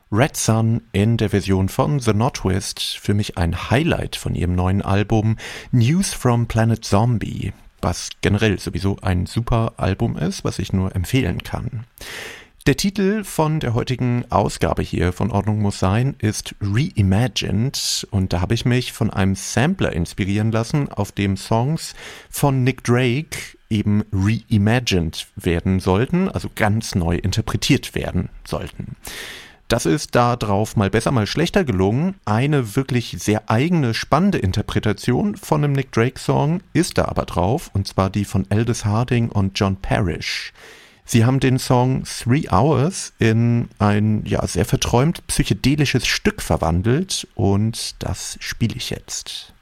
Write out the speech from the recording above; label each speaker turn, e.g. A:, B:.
A: Red Sun in der Version von The Notwist, für mich ein Highlight von ihrem neuen Album News from Planet Zombie, was generell sowieso ein super Album ist, was ich nur empfehlen kann. Der Titel von der heutigen Ausgabe hier von Ordnung muss sein ist Reimagined und da habe ich mich von einem Sampler inspirieren lassen, auf dem Songs von Nick Drake eben reimagined werden sollten, also ganz neu interpretiert werden sollten. Das ist da drauf mal besser, mal schlechter gelungen. Eine wirklich sehr eigene, spannende Interpretation von einem Nick Drake-Song ist da aber drauf, und zwar die von Aldous Harding und John Parrish. Sie haben den Song 3 Hours in ein sehr verträumt psychedelisches Stück verwandelt und das spiele ich jetzt.